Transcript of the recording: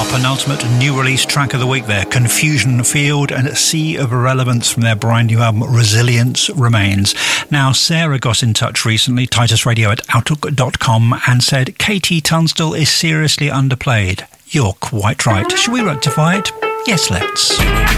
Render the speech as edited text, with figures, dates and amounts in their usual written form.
Penultimate new release track of the week there, Confusion Field and Sea of Irrelevance from their brand new album Resilience Remains. Now, Sarah got in touch recently, titusradio@outlook.com, and said KT Tunstall is seriously underplayed. You're quite right. Should we rectify it? Yes, let's.